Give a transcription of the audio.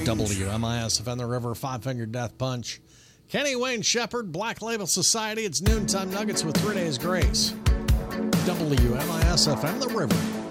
WMISFM, The River, Five Finger Death Punch. Kenny Wayne Shepherd, Black Label Society. It's Noontime Nuggets with 3 Days Grace. WMISFM, The River.